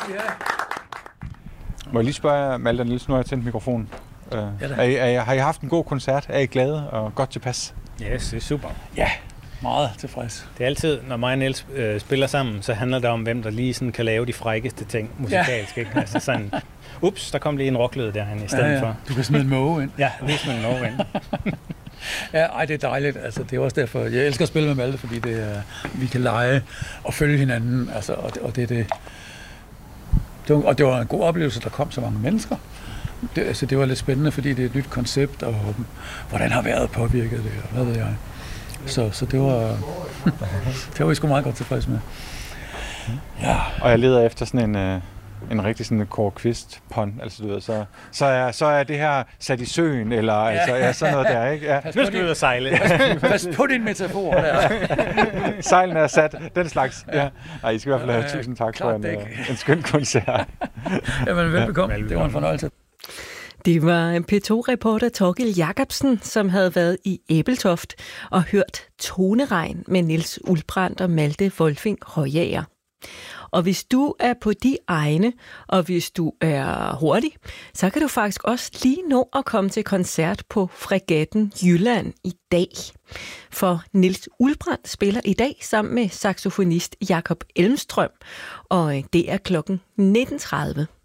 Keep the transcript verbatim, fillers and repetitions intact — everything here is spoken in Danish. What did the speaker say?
Må jeg lige spørge, Malte Niels, nu har jeg tændt mikrofonen. Uh, ja, er I, er I, har I haft en god koncert? Er I glade og godt tilpas? Ja, yes, det er super. Ja, meget tilfreds. Det er altid, når mig og Niels øh, spiller sammen, så handler det om, hvem der lige sådan kan lave de frækkeste ting musikalsk. Ja. Ikke? Altså sådan, ups, der kom lige en rocklyd derhen i stedet ja, ja. for. Du kan smide en måge ind. Ja, lige smide en måge ind. Ja, ej, det er dejligt. Altså, det er også derfor, jeg elsker at spille med Malte, fordi det er, vi kan lege og følge hinanden. Altså, og, det, og det er det. det var, og det var en god oplevelse, der kom så mange mennesker. Det, altså, det var lidt spændende, fordi det er et nyt koncept, og hvordan har vejret påvirket det, og hvad ved jeg. Så, så det var det var vi sgu meget godt tilfreds med. Ja. Og jeg leder efter sådan en, uh, en rigtig sådan en Kåre Quist-pun, altså du ved, så, så, er, så er det her sat i søen, eller ja. altså, ja, sådan noget der, ikke? Ja. Nu skal vi ud og sejle. Pas, pas på din metafor der. Sejlen er sat, den slags. Ja. Ej, I skal i hvert fald have tusind tak for en, uh, en skøn koncert. Jamen, velbekomme. Ja, det var en fornøjelse. Det var P to-reporter Torkild Jacobsen, som havde været i Ebeltoft og hørt Toneregn med Niels Uldbrandt og Malte Wolfing Højager. Og hvis du er på de egne, og hvis du er hurtig, så kan du faktisk også lige nå at komme til koncert på Fregatten Jylland i dag. For Niels Uldbrandt spiller i dag sammen med saxofonist Jakob Elmstrøm, og det er klokken nitten tredive.